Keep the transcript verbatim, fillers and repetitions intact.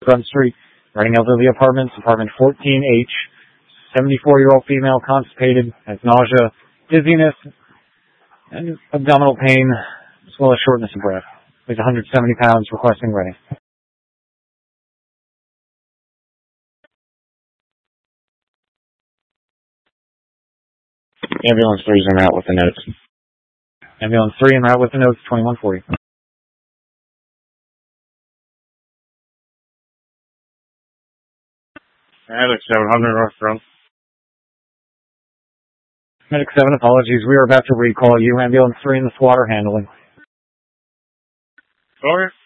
Front Street, Reading Elderly Apartments, apartment fourteen H. seventy-four-year-old female, constipated, has nausea, dizziness, and abdominal pain, as well as shortness of breath. Weighs one hundred seventy pounds, requesting Reading. Ambulance three is en route with the notes. Ambulance three en route with the notes, twenty-one forty. Medic seven hundred North Front. Medic seven, apologies. We are about to recall you. Ambulance three in the squad are handling. Sorry.